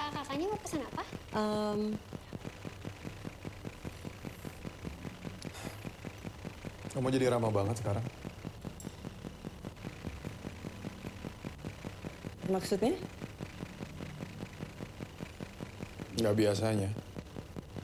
Kakaknya mau pesan apa? Kamu jadi ramah banget sekarang. Maksudnya? Nggak biasanya.